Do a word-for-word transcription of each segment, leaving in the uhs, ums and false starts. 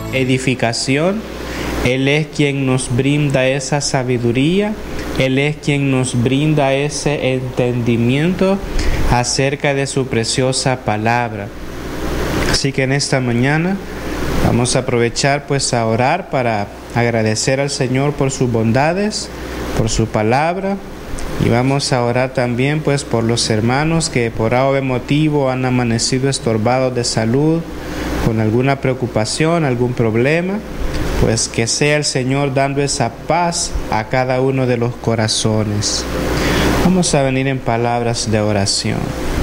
edificación. Él es quien nos brinda esa sabiduría. Él es quien nos brinda ese entendimiento acerca de su preciosa palabra. Así que en esta mañana vamos a aprovechar pues a orar para agradecer al Señor por sus bondades, por su palabra. Y vamos a orar también pues por los hermanos que por algún motivo han amanecido estorbados de salud, con alguna preocupación, algún problema. Pues que sea el Señor dando esa paz a cada uno de los corazones. Vamos a venir en palabras de oración.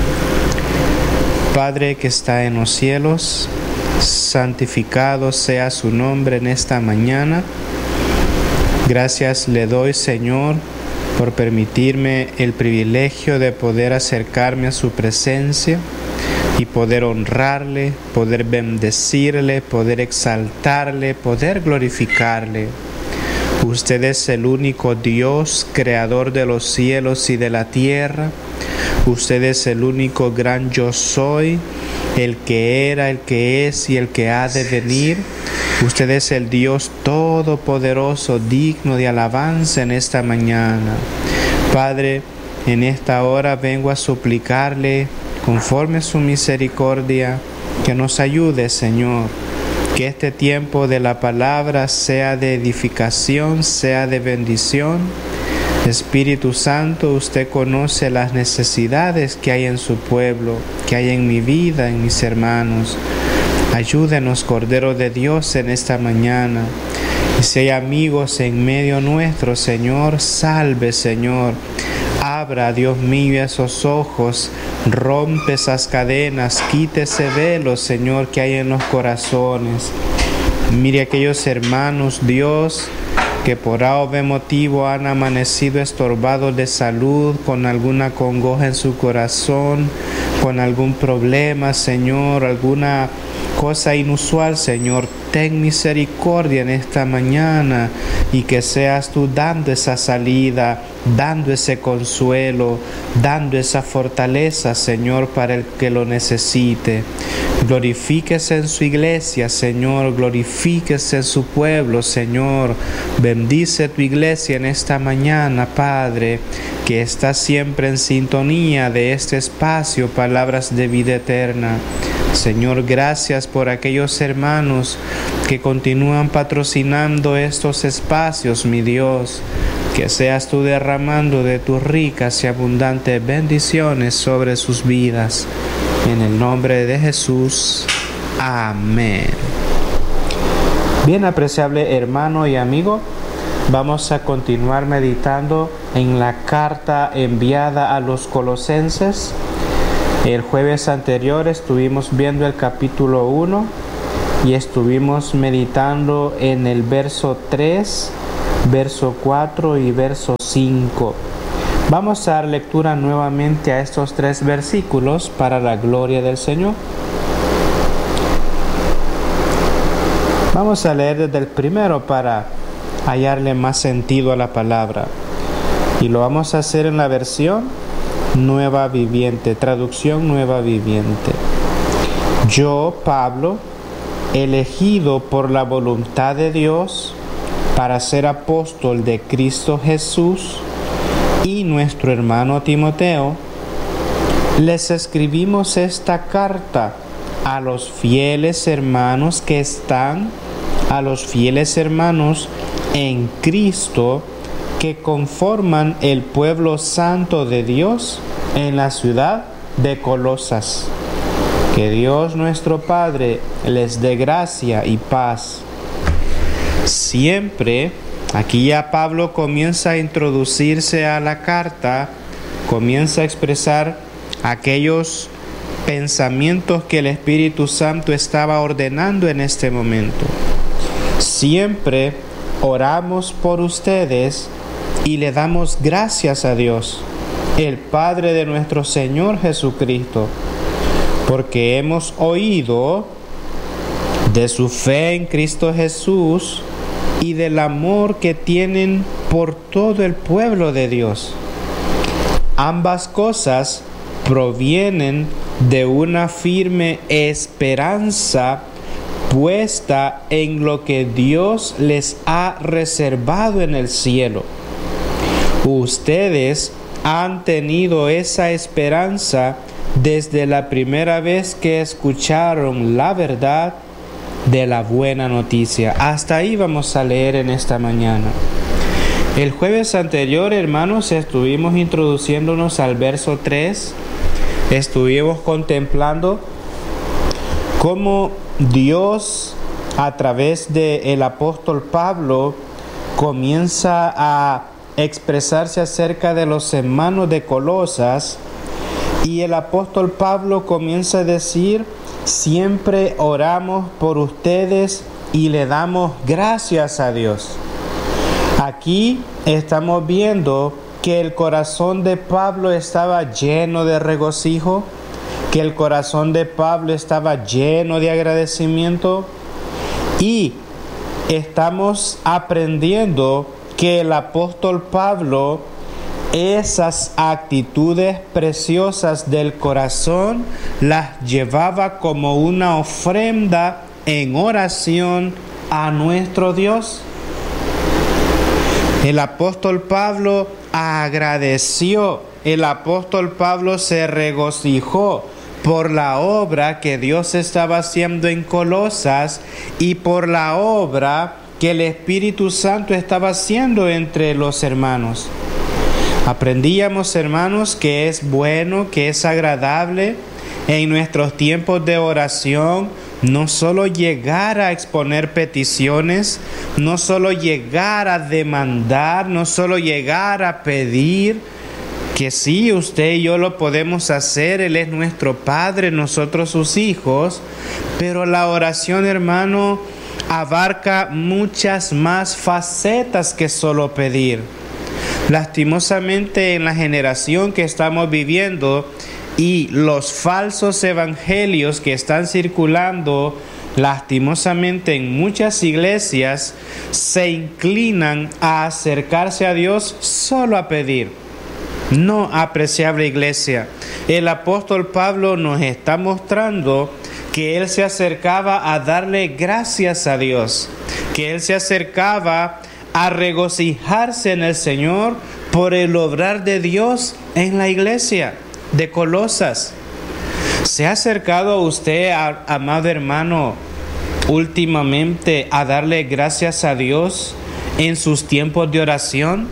Padre que está en los cielos, santificado sea su nombre en esta mañana. Gracias le doy, Señor, por permitirme el privilegio de poder acercarme a su presencia y poder honrarle, poder bendecirle, poder exaltarle, poder glorificarle. Usted es el único Dios, creador de los cielos y de la tierra. Usted es el único gran yo soy, el que era, el que es y el que ha de venir. Usted es el Dios todopoderoso, digno de alabanza en esta mañana. Padre, en esta hora vengo a suplicarle, conforme a su misericordia, que nos ayude, Señor. Que este tiempo de la palabra sea de edificación, sea de bendición. Espíritu Santo, usted conoce las necesidades que hay en su pueblo, que hay en mi vida, en mis hermanos. Ayúdenos, Cordero de Dios, en esta mañana. Y si hay amigos en medio nuestro, Señor, salve, Señor. Abra, Dios mío, esos ojos, rompe esas cadenas, quite ese velo, Señor, que hay en los corazones. Mire aquellos hermanos, Dios, que por algún motivo han amanecido estorbados de salud, con alguna congoja en su corazón, con algún problema, Señor, alguna cosa inusual, Señor. Ten misericordia en esta mañana y que seas tú dando esa salida, dando ese consuelo, dando esa fortaleza, Señor, para el que lo necesite. Glorifíquese en su iglesia, Señor, glorifíquese en su pueblo, Señor. Bendice tu iglesia en esta mañana, Padre, que está siempre en sintonía de este espacio, Palabras de Vida Eterna. Señor, gracias por aquellos hermanos que continúan patrocinando estos espacios, mi Dios. Que seas tú derramando de tus ricas y abundantes bendiciones sobre sus vidas. En el nombre de Jesús. Amén. Bien, apreciable hermano y amigo, vamos a continuar meditando en la carta enviada a los Colosenses. El jueves anterior estuvimos viendo el capítulo uno y estuvimos meditando en el verso tres, verso cuatro y verso cinco. Vamos a dar lectura nuevamente a estos tres versículos para la gloria del Señor. Vamos a leer desde el primero para hallarle más sentido a la palabra. Y lo vamos a hacer en la versión Nueva Viviente, traducción Nueva Viviente. Yo, Pablo, elegido por la voluntad de Dios para ser apóstol de Cristo Jesús, y nuestro hermano Timoteo, les escribimos esta carta a los fieles hermanos que están, a los fieles hermanos en Cristo, que conforman el pueblo santo de Dios en la ciudad de Colosas. Que Dios nuestro Padre les dé gracia y paz. Siempre, aquí ya Pablo comienza a introducirse a la carta, comienza a expresar aquellos pensamientos que el Espíritu Santo estaba ordenando en este momento. Siempre oramos por ustedes y le damos gracias a Dios, el Padre de nuestro Señor Jesucristo, porque hemos oído de su fe en Cristo Jesús y del amor que tienen por todo el pueblo de Dios. Ambas cosas provienen de una firme esperanza puesta en lo que Dios les ha reservado en el cielo. Ustedes han tenido esa esperanza desde la primera vez que escucharon la verdad de la buena noticia. Hasta ahí vamos a leer en esta mañana. El jueves anterior, hermanos, estuvimos introduciéndonos al verso tres. Estuvimos contemplando cómo Dios, a través del apóstol Pablo, comienza a expresarse acerca de los hermanos de Colosas, y el apóstol Pablo comienza a decir: siempre oramos por ustedes y le damos gracias a Dios. Aquí estamos viendo que el corazón de Pablo estaba lleno de regocijo, que el corazón de Pablo estaba lleno de agradecimiento, y estamos aprendiendo que el apóstol Pablo, esas actitudes preciosas del corazón, las llevaba como una ofrenda en oración a nuestro Dios. El apóstol Pablo agradeció, el apóstol Pablo se regocijó por la obra que Dios estaba haciendo en Colosas y por la obra que el Espíritu Santo estaba haciendo entre los hermanos. Aprendíamos, hermanos, que es bueno, que es agradable en nuestros tiempos de oración no solo llegar a exponer peticiones, no solo llegar a demandar, no solo llegar a pedir, que sí, usted y yo lo podemos hacer, Él es nuestro Padre, nosotros sus hijos, pero la oración, hermano, abarca muchas más facetas que solo pedir. Lastimosamente, en la generación que estamos viviendo y los falsos evangelios que están circulando, lastimosamente en muchas iglesias, se inclinan a acercarse a Dios solo a pedir. No, apreciable iglesia, el apóstol Pablo nos está mostrando que él se acercaba a darle gracias a Dios, que él se acercaba a regocijarse en el Señor por el obrar de Dios en la iglesia de Colosas. ¿Se ha acercado a usted, amado hermano, últimamente a darle gracias a Dios en sus tiempos de oración?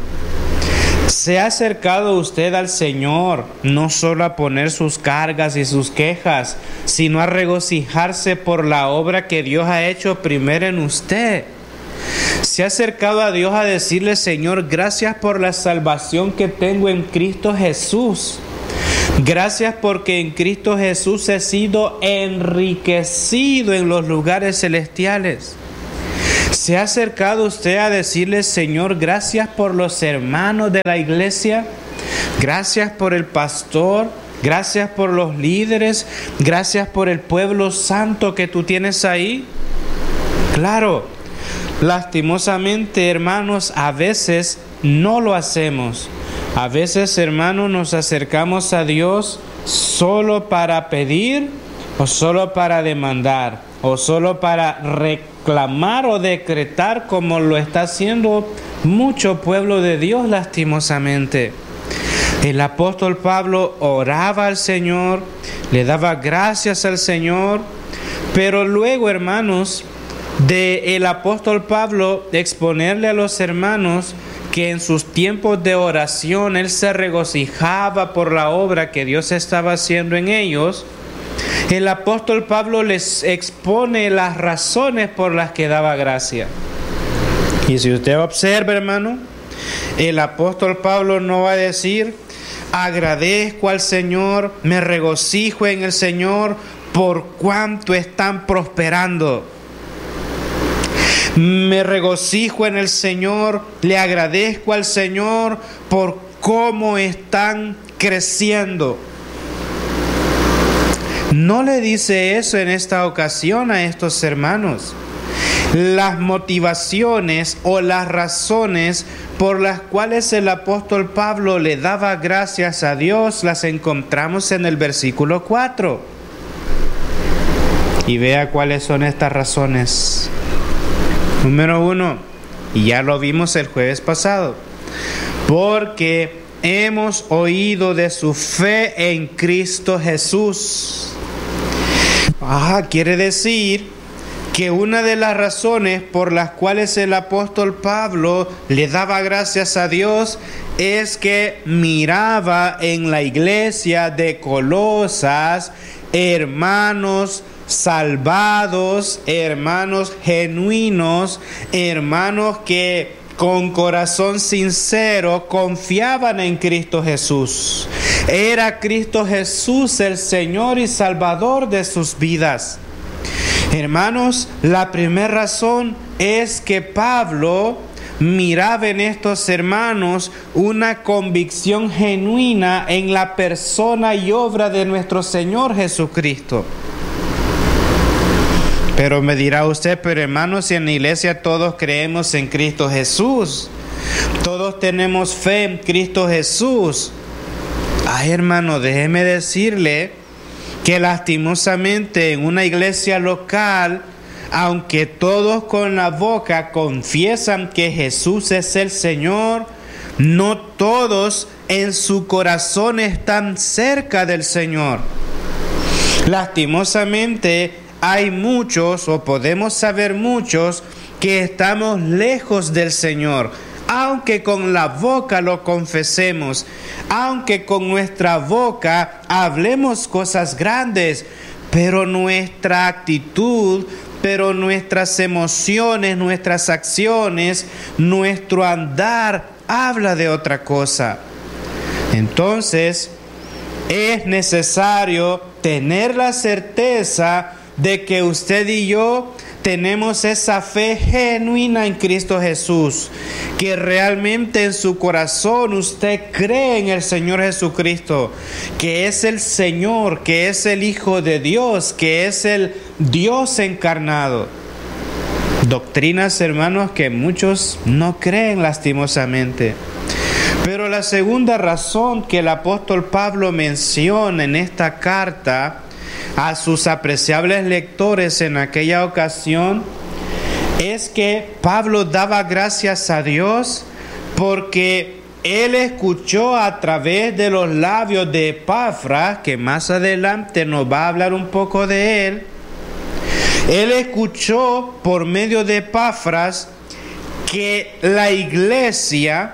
¿Se ha acercado usted al Señor no solo a poner sus cargas y sus quejas, sino a regocijarse por la obra que Dios ha hecho primero en usted? ¿Se ha acercado a Dios a decirle: Señor, gracias por la salvación que tengo en Cristo Jesús? Gracias porque en Cristo Jesús he sido enriquecido en los lugares celestiales. ¿Se ha acercado usted a decirle: Señor, gracias por los hermanos de la iglesia? Gracias por el pastor, gracias por los líderes, gracias por el pueblo santo que tú tienes ahí. Claro, lastimosamente, hermanos, a veces no lo hacemos. A veces, hermanos, nos acercamos a Dios solo para pedir, o solo para demandar, o solo para reclamar o decretar, como lo está haciendo mucho pueblo de Dios, lastimosamente. El apóstol Pablo oraba al Señor, le daba gracias al Señor, pero luego, hermanos, de el apóstol Pablo exponerle a los hermanos que en sus tiempos de oración él se regocijaba por la obra que Dios estaba haciendo en ellos, el apóstol Pablo les expone las razones por las que daba gracia. Y si usted observa, hermano, el apóstol Pablo no va a decir: agradezco al Señor, me regocijo en el Señor por cuanto están prosperando. Me regocijo en el Señor, le agradezco al Señor por cómo están creciendo. No le dice eso en esta ocasión a estos hermanos. Las motivaciones o las razones por las cuales el apóstol Pablo le daba gracias a Dios las encontramos en el versículo cuatro. Y vea cuáles son estas razones. Número uno, y ya lo vimos el jueves pasado, porque hemos oído de su fe en Cristo Jesús. Ah, quiere decir que una de las razones por las cuales el apóstol Pablo le daba gracias a Dios es que miraba en la iglesia de Colosas hermanos salvados, hermanos genuinos, hermanos que con corazón sincero confiaban en Cristo Jesús. Era Cristo Jesús el Señor y Salvador de sus vidas. Hermanos, la primera razón es que Pablo miraba en estos hermanos una convicción genuina en la persona y obra de nuestro Señor Jesucristo. Pero me dirá usted, pero hermanos, si en la iglesia todos creemos en Cristo Jesús, todos tenemos fe en Cristo Jesús. Ay, hermano, déjeme decirle que lastimosamente en una iglesia local, aunque todos con la boca confiesan que Jesús es el Señor, no todos en su corazón están cerca del Señor. Lastimosamente hay muchos, o podemos saber muchos, que estamos lejos del Señor. Aunque con la boca lo confesemos, aunque con nuestra boca hablemos cosas grandes, pero nuestra actitud, pero nuestras emociones, nuestras acciones, nuestro andar habla de otra cosa. Entonces, es necesario tener la certeza de que usted y yo tenemos esa fe genuina en Cristo Jesús, que realmente en su corazón usted cree en el Señor Jesucristo, que es el Señor, que es el Hijo de Dios, que es el Dios encarnado. Doctrinas, hermanos, que muchos no creen lastimosamente. Pero la segunda razón que el apóstol Pablo menciona en esta carta a sus apreciables lectores en aquella ocasión es que Pablo daba gracias a Dios porque él escuchó a través de los labios de Epafras, que más adelante nos va a hablar un poco de él. Él escuchó por medio de Epafras que la iglesia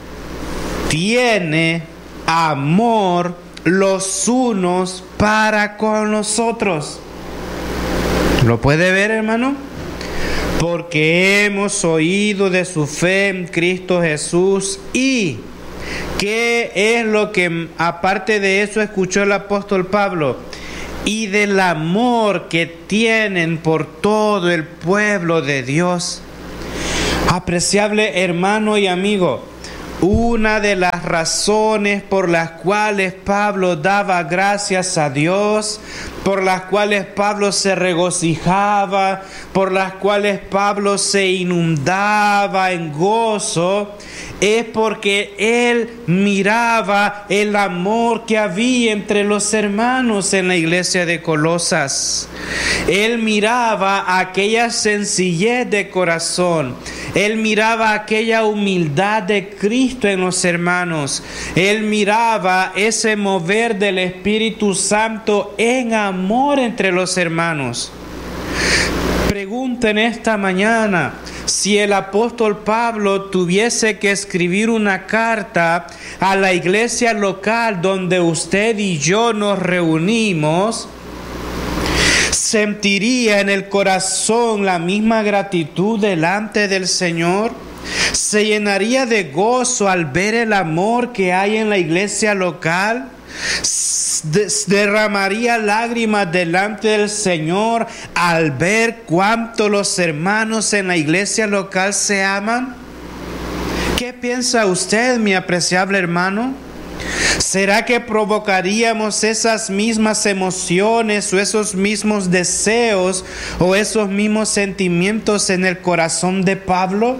tiene amor los unos para con los otros. ¿Lo puede ver, hermano? Porque hemos oído de su fe en Cristo Jesús. ¿Y qué es lo que aparte de eso escuchó el apóstol Pablo? Y del amor que tienen por todo el pueblo de Dios. Apreciable hermano y amigo, una de las razones por las cuales Pablo daba gracias a Dios, por las cuales Pablo se regocijaba, por las cuales Pablo se inundaba en gozo, es porque él miraba el amor que había entre los hermanos en la iglesia de Colosas. Él miraba aquella sencillez de corazón. Él miraba aquella humildad de Cristo en los hermanos. Él miraba ese mover del Espíritu Santo en amor entre los hermanos. Pregunten esta mañana, si el apóstol Pablo tuviese que escribir una carta a la iglesia local donde usted y yo nos reunimos, ¿sentiría en el corazón la misma gratitud delante del Señor? ¿Se llenaría de gozo al ver el amor que hay en la iglesia local? ¿Derramaría lágrimas delante del Señor al ver cuánto los hermanos en la iglesia local se aman? ¿Qué piensa usted, mi apreciable hermano? ¿Será que provocaríamos esas mismas emociones o esos mismos deseos o esos mismos sentimientos en el corazón de Pablo?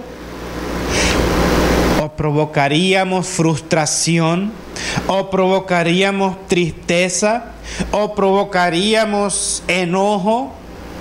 ¿O provocaríamos frustración? ¿O provocaríamos tristeza? ¿O provocaríamos enojo?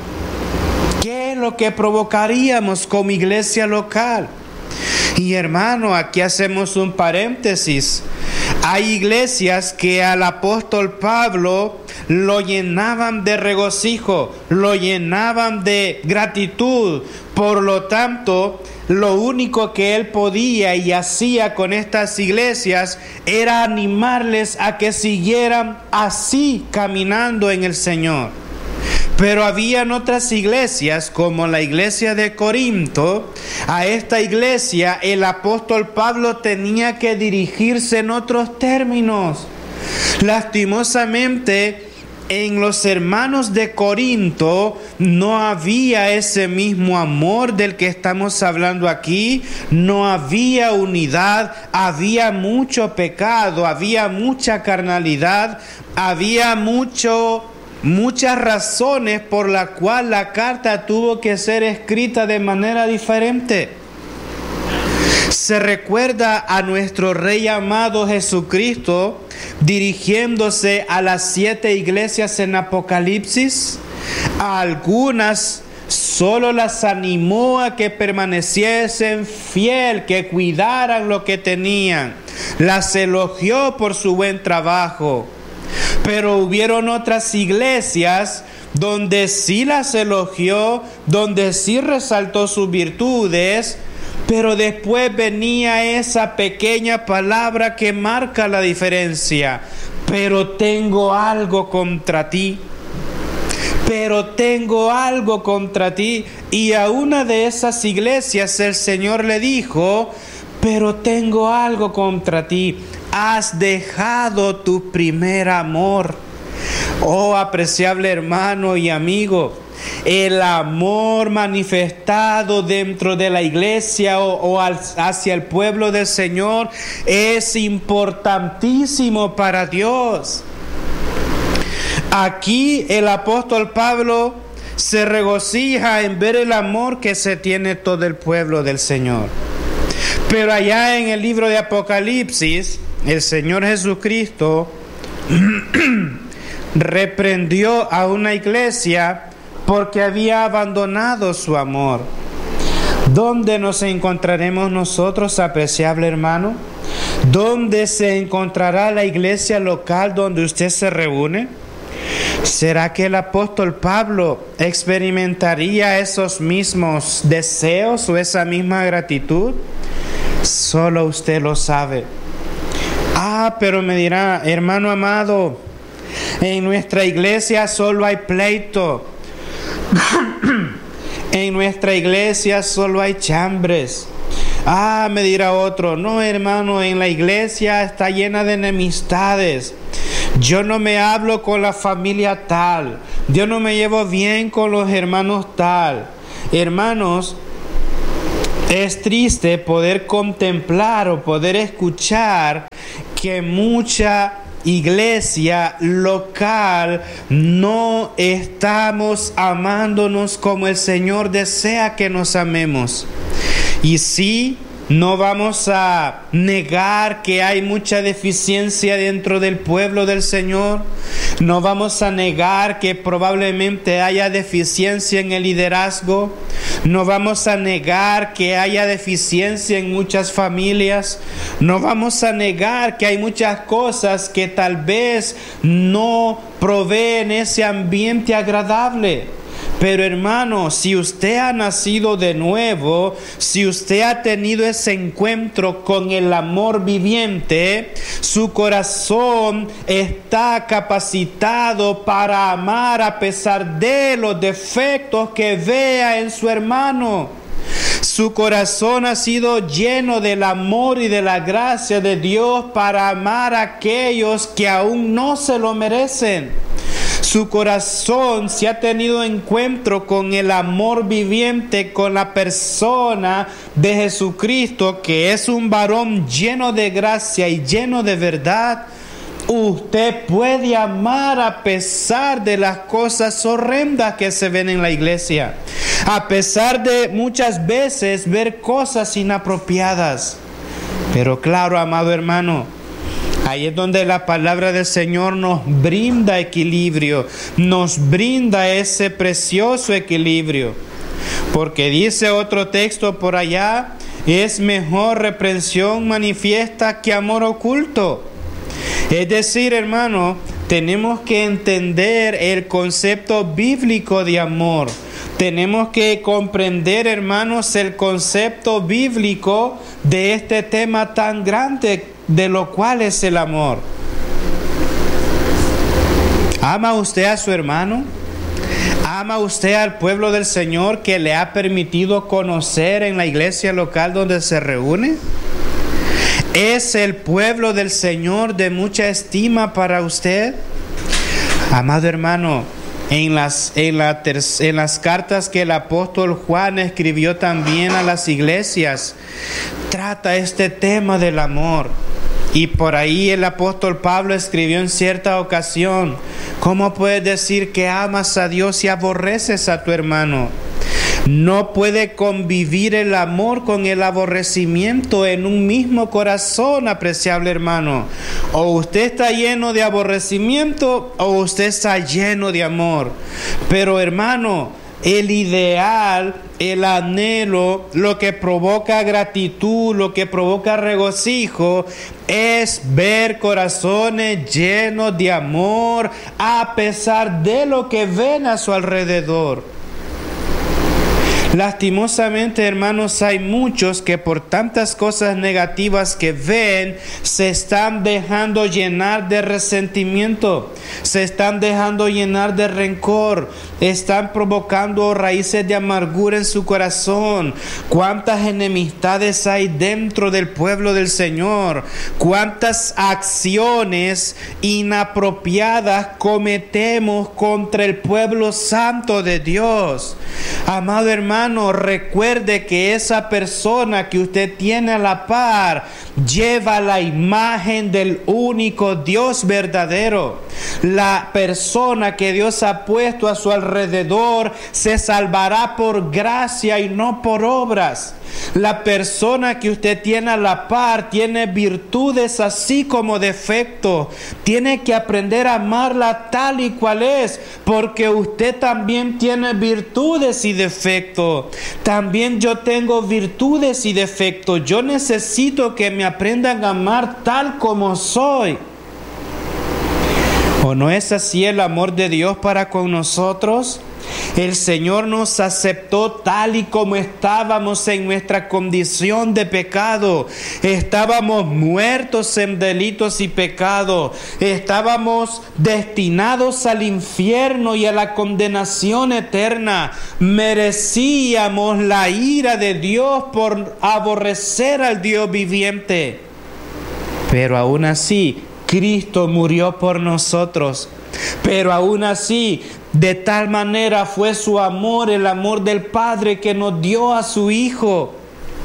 ¿Qué es lo que provocaríamos como iglesia local? Y hermano, aquí hacemos un paréntesis. Hay iglesias que al apóstol Pablo lo llenaban de regocijo, lo llenaban de gratitud. Por lo tanto, lo único que él podía y hacía con estas iglesias era animarles a que siguieran así caminando en el Señor. Pero habían otras iglesias, como la iglesia de Corinto. A esta iglesia el apóstol Pablo tenía que dirigirse en otros términos. Lastimosamente, en los hermanos de Corinto no había ese mismo amor del que estamos hablando aquí, no había unidad, había mucho pecado, había mucha carnalidad, había mucho... muchas razones por las cuales la carta tuvo que ser escrita de manera diferente. Se recuerda a nuestro Rey amado Jesucristo dirigiéndose a las siete iglesias en Apocalipsis. A algunas solo las animó a que permaneciesen fiel, que cuidaran lo que tenían. Las elogió por su buen trabajo. Pero hubieron otras iglesias donde sí las elogió, donde sí resaltó sus virtudes, pero después venía esa pequeña palabra que marca la diferencia. Pero tengo algo contra ti. Pero tengo algo contra ti. Y a una de esas iglesias el Señor le dijo: pero tengo algo contra ti. Has dejado tu primer amor. Oh, apreciable hermano y amigo, el amor manifestado dentro de la iglesia o, o al, hacia el pueblo del Señor es importantísimo para Dios. Aquí el apóstol Pablo se regocija en ver el amor que se tiene todo el pueblo del Señor. Pero allá en el libro de Apocalipsis, el Señor Jesucristo reprendió a una iglesia porque había abandonado su amor. ¿Dónde nos encontraremos nosotros, apreciable hermano? ¿Dónde se encontrará la iglesia local donde usted se reúne? ¿Será que el apóstol Pablo experimentaría esos mismos deseos o esa misma gratitud? Solo usted lo sabe. Ah, pero me dirá, hermano amado, en nuestra iglesia solo hay pleito. En nuestra iglesia solo hay chambres. Ah, me dirá otro, no hermano, en la iglesia está llena de enemistades. Yo no me hablo con la familia tal. Yo no me llevo bien con los hermanos tal. Hermanos, es triste poder contemplar o poder escuchar que mucha iglesia local no estamos amándonos como el Señor desea que nos amemos. Y sí, no vamos a negar que hay mucha deficiencia dentro del pueblo del Señor. No vamos a negar que probablemente haya deficiencia en el liderazgo. No vamos a negar que haya deficiencia en muchas familias. No vamos a negar que hay muchas cosas que tal vez no proveen ese ambiente agradable. Pero hermano, si usted ha nacido de nuevo, si usted ha tenido ese encuentro con el amor viviente, su corazón está capacitado para amar a pesar de los defectos que vea en su hermano. Su corazón ha sido lleno del amor y de la gracia de Dios para amar a aquellos que aún no se lo merecen. Su corazón se ha tenido encuentro con el amor viviente, con la persona de Jesucristo, que es un varón lleno de gracia y lleno de verdad. Usted puede amar a pesar de las cosas horrendas que se ven en la iglesia, a pesar de muchas veces ver cosas inapropiadas. Pero claro, amado hermano, ahí es donde la palabra del Señor nos brinda equilibrio, nos brinda ese precioso equilibrio. Porque dice otro texto por allá, es mejor reprensión manifiesta que amor oculto. Es decir, hermano, tenemos que entender el concepto bíblico de amor. Tenemos que comprender, hermanos, el concepto bíblico de este tema tan grande, de lo cual es el amor. ¿Ama usted a su hermano? ¿Ama usted al pueblo del Señor que le ha permitido conocer en la iglesia local donde se reúne? ¿Es el pueblo del Señor de mucha estima para usted? Amado hermano, en las, en, la ter- en las cartas que el apóstol Juan escribió también a las iglesias, trata este tema del amor. Y por ahí el apóstol Pablo escribió en cierta ocasión, ¿cómo puedes decir que amas a Dios y aborreces a tu hermano? No puede convivir el amor con el aborrecimiento en un mismo corazón, apreciable hermano. O usted está lleno de aborrecimiento o usted está lleno de amor. Pero hermano, el ideal, el anhelo, lo que provoca gratitud, lo que provoca regocijo, es ver corazones llenos de amor a pesar de lo que ven a su alrededor. Lastimosamente, hermanos, hay muchos que por tantas cosas negativas que ven, se están dejando llenar de resentimiento, se están dejando llenar de rencor, están provocando raíces de amargura en su corazón. Cuántas enemistades hay dentro del pueblo del Señor, cuántas acciones inapropiadas cometemos contra el pueblo santo de Dios. Amado hermano, recuerde que esa persona que usted tiene a la par lleva la imagen del único Dios verdadero. La persona que Dios ha puesto a su alrededor se salvará por gracia y no por obras. La persona que usted tiene a la par tiene virtudes así como defectos. Tiene que aprender a amarla tal y cual es, porque usted también tiene virtudes y defectos. También yo tengo virtudes y defectos. Yo necesito que me aprendan a amar tal como soy. ¿O no es así el amor de Dios para con nosotros? El Señor nos aceptó tal y como estábamos en nuestra condición de pecado. Estábamos muertos en delitos y pecados. Estábamos destinados al infierno y a la condenación eterna. Merecíamos la ira de Dios por aborrecer al Dios viviente. Pero aún así, Cristo murió por nosotros. Pero aún así, de tal manera fue su amor, el amor del Padre, que nos dio a su Hijo.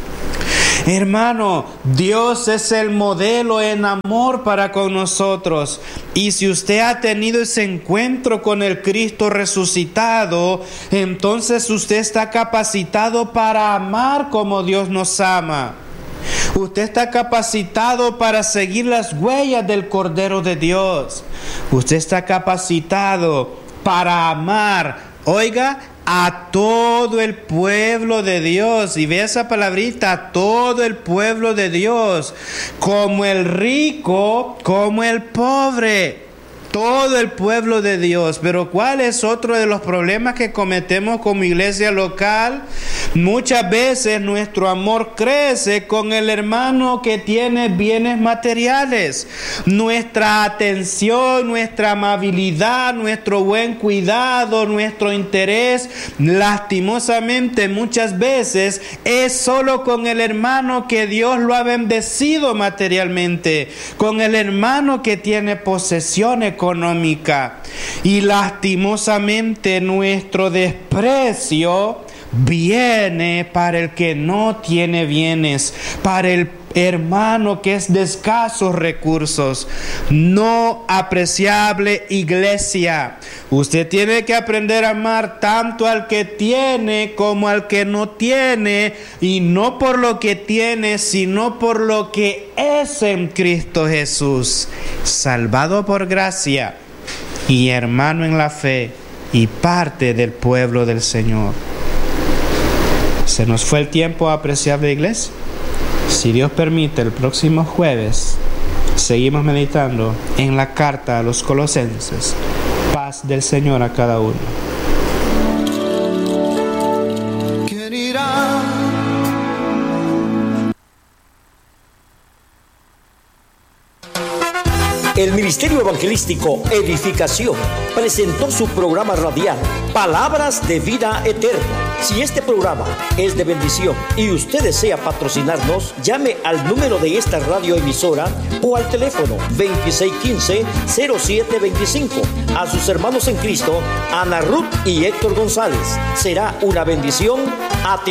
Hermano, Dios es el modelo en amor para con nosotros. Y si usted ha tenido ese encuentro con el Cristo resucitado, entonces usted está capacitado para amar como Dios nos ama. Usted está capacitado para seguir las huellas del Cordero de Dios. Usted está capacitado para amar, oiga, a todo el pueblo de Dios. Y ve esa palabrita, a todo el pueblo de Dios, como el rico, como el pobre. Todo el pueblo de Dios. Pero ¿cuál es otro de los problemas que cometemos como iglesia local? Muchas veces nuestro amor crece con el hermano que tiene bienes materiales. Nuestra atención, nuestra amabilidad, nuestro buen cuidado, nuestro interés, lastimosamente muchas veces es solo con el hermano que Dios lo ha bendecido materialmente, con el hermano que tiene posesiones económica. Y lastimosamente nuestro desprecio viene para el que no tiene bienes, para el hermano que es de escasos recursos. No apreciable iglesia, usted tiene que aprender a amar tanto al que tiene como al que no tiene, y no por lo que tiene, sino por lo que es en Cristo Jesús, salvado por gracia y hermano en la fe y parte del pueblo del Señor. Se nos fue el tiempo apreciable, iglesia. Si Dios permite, el próximo jueves seguimos meditando en la carta a los Colosenses. Paz del Señor a cada uno. El Ministerio Evangelístico Edificación presentó su programa radial Palabras de Vida Eterna. Si este programa es de bendición y usted desea patrocinarnos, llame al número de esta radioemisora o al teléfono veintiséis quince, cero siete veinticinco. A sus hermanos en Cristo, Ana Ruth y Héctor González. Será una bendición.